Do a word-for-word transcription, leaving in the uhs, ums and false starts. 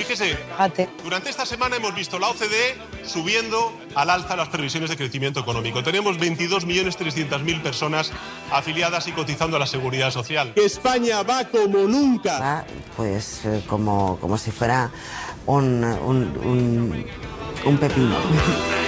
Fíjese, durante esta semana hemos visto la O C D E subiendo al alza las previsiones de crecimiento económico. Tenemos veintidós millones trescientas mil personas afiliadas y cotizando a la Seguridad Social. España va como nunca. Va, pues eh, como, como si fuera un, un, un, un pepino.